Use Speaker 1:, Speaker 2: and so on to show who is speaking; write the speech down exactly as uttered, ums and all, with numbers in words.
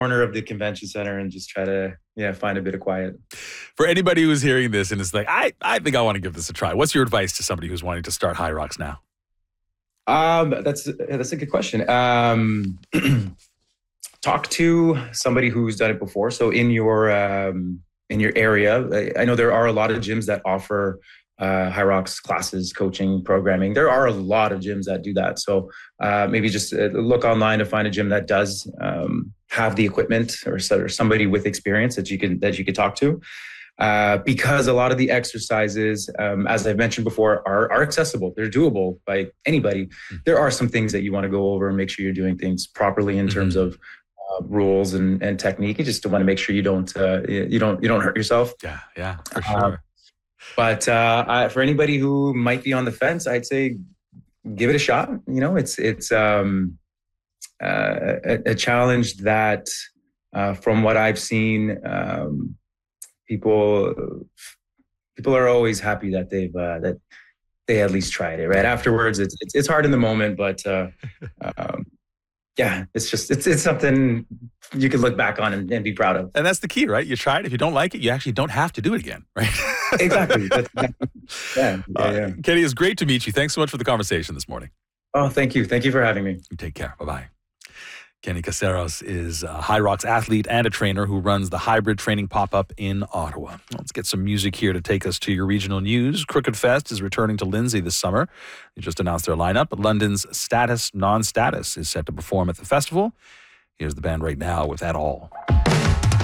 Speaker 1: corner of the convention center and just try to, yeah, find a bit of quiet.
Speaker 2: For anybody who's hearing this and is like, I, I think I want to give this a try. What's your advice to somebody who's wanting to start High Rocks now?
Speaker 1: Um, that's that's a good question. Um, talk to somebody who's done it before. So in your um, in your area, I know there are a lot of gyms that offer uh, High Rocks classes, coaching, programming. There are a lot of gyms that do that. So uh, maybe just look online to find a gym that does um, have the equipment or, or somebody with experience that you can that you could talk to. Uh, because a lot of the exercises, um, as I've mentioned before, are, are accessible. They're doable by anybody. Mm-hmm. There are some things that you want to go over and make sure you're doing things properly in mm-hmm. terms of uh, rules and, and technique. You just want to make sure you don't uh, you don't you don't hurt yourself.
Speaker 2: Yeah, yeah, for sure.
Speaker 1: Um, but uh, I, for anybody who might be on the fence, I'd say give it a shot. You know, it's it's um, uh, a, a challenge that, uh, from what I've seen. Um, People, people are always happy that they've uh, that they at least tried it. Right afterwards, it's it's, it's hard in the moment, but uh, um, yeah, it's just it's it's something you can look back on and, and be proud of.
Speaker 2: And that's the key, right? You try it. If you don't like it, you actually don't have to do it again, right?
Speaker 1: Exactly. That's, exactly. Yeah, yeah,
Speaker 2: uh,
Speaker 1: yeah.
Speaker 2: Kenny, it's great to meet you. Thanks so much for the conversation this morning.
Speaker 1: Oh, thank you. Thank you for having me.
Speaker 2: Take care. Bye bye. Kenny Caceres is a High Rocks athlete and a trainer who runs the Hybrid Training Pop-Up in Ottawa. Let's get some music here to take us to your regional news. Crooked Fest is returning to Lindsay this summer. They just announced their lineup, but London's Status Non-Status is set to perform at the festival. Here's the band right now with At All.